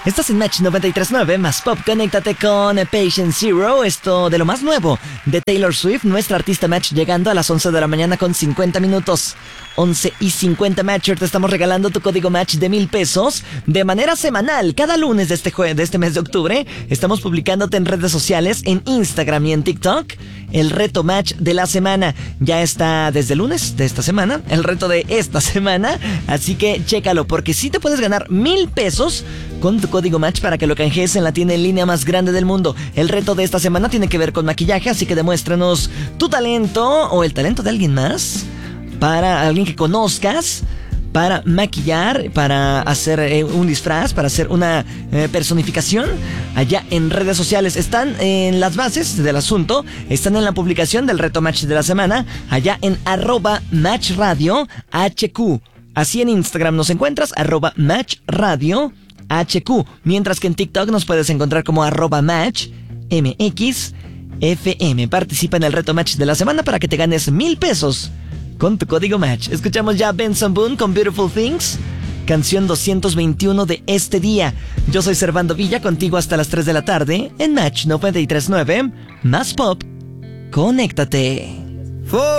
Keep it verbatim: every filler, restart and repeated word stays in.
Estás en Match noventa y tres punto nueve, más pop. Conéctate con Patient Zero, esto de lo más nuevo de Taylor Swift, nuestra artista Match, llegando a las once de la mañana con cincuenta minutos. once y cincuenta Matcher, te estamos regalando tu código Match de mil pesos de manera semanal. Cada lunes de este, jue- de este mes de octubre estamos publicándote en redes sociales, en Instagram y en TikTok, el reto Match de la semana. Ya está desde el lunes de esta semana, el reto de esta semana, así que chécalo, porque sí te puedes ganar mil pesos con tu código Match para que lo canjees en la tienda en línea más grande del mundo. El reto de esta semana tiene que ver con maquillaje, así que demuéstranos tu talento o el talento de alguien más, para alguien que conozcas, para maquillar, para hacer eh, un disfraz, para hacer una eh, personificación allá en redes sociales. Están en las bases del asunto, están en la publicación del reto Match de la semana, allá en arroba Match Radio H Q. Así en Instagram nos encuentras, arroba Match Radio H Q, mientras que en TikTok nos puedes encontrar como arroba Match M X F M. Participa en el reto Match de la semana para que te ganes mil pesos con tu código Match. Escuchamos ya Benson Boone con Beautiful Things, canción doscientos veintiuno de este día. Yo soy Servando Villa, contigo hasta las tres de la tarde en Match noventa y tres punto nueve, más pop. Conéctate.